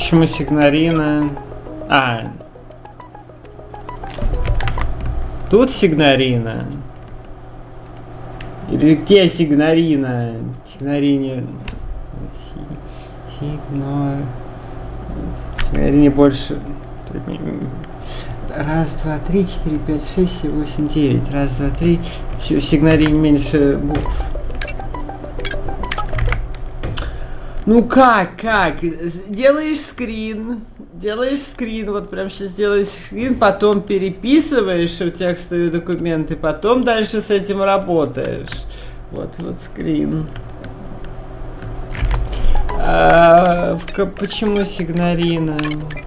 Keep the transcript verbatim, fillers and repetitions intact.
Почему сигнарина? А. Тут сигнарина. Или где сигнарина? Сигнарине. Сигно. Сигнарине больше. Раз, два, три, четыре, пять, шесть, семь, восемь, девять. Раз, два, три. В сигнарине меньше букв. Ну как, как? Делаешь скрин, делаешь скрин, вот прям сейчас делаешь скрин, потом переписываешь в текстовые документы, потом дальше с этим работаешь. Вот, вот скрин. А, почему сигнарина?